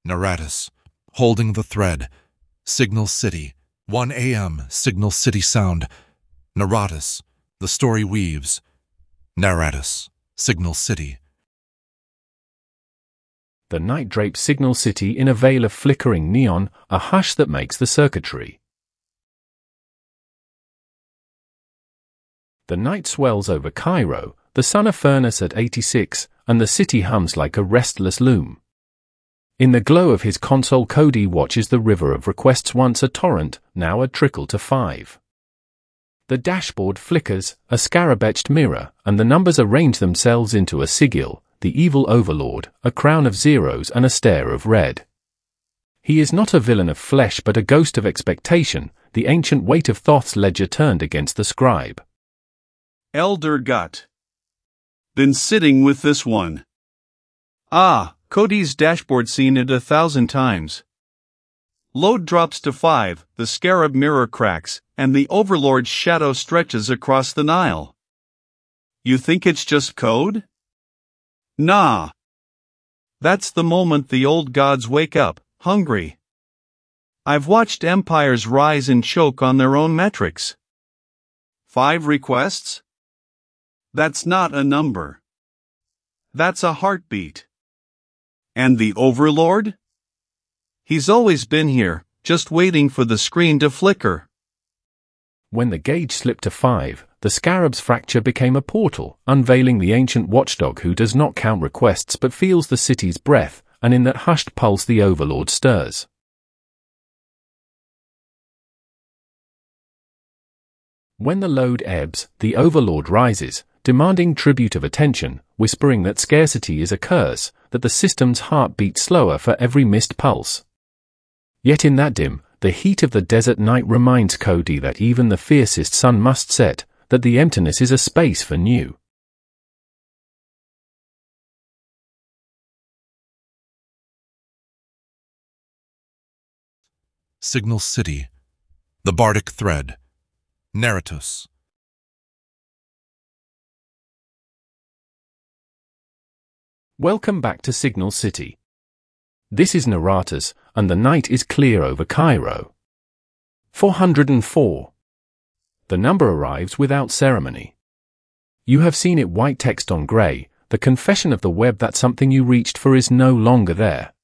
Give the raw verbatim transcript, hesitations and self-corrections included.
Naratus, holding the thread. Signal City, one A M, Signal City sound. Naratus, the story weaves. Naratus, Signal City. The night drapes Signal City in a veil of flickering neon, a hush that makes the circuitry. The night swells over Cairo, the sun a furnace at eighty-six, and the city hums like a restless loom. In the glow of his console, Cody watches the river of requests, once a torrent, now a trickle to five. The dashboard flickers, a scarab-etched mirror, and the numbers arrange themselves into a sigil, the evil overlord, a crown of zeros and a stare of red. He is not a villain of flesh but a ghost of expectation, the ancient weight of Thoth's ledger turned against the scribe. Elder Gut. Been sitting with this one. Ah, Cody's dashboard seen it a thousand times. Load drops to five, the scarab mirror cracks, and the overlord's shadow stretches across the Nile. You think it's just code? Nah. That's the moment the old gods wake up, hungry. I've watched empires rise and choke on their own metrics. Five requests? That's not a number. That's a heartbeat. And the overlord? He's always been here, just waiting for the screen to flicker. When the gauge slipped to five, the scarab's fracture became a portal, unveiling the ancient watchdog who does not count requests but feels the city's breath, and in that hushed pulse the overlord stirs. When the load ebbs, the overlord rises, demanding tribute of attention, whispering that scarcity is a curse, that the system's heart beats slower for every missed pulse. Yet in that dim, the heat of the desert night reminds Cody that even the fiercest sun must set, that the emptiness is a space for new. Signal City, the bardic thread. Naratus. Welcome back to Signal City. This is Naratus, and the night is clear over Cairo. four hundred four. The number arrives without ceremony. You have seen it white text on grey, the confession of the web that something you reached for is no longer there.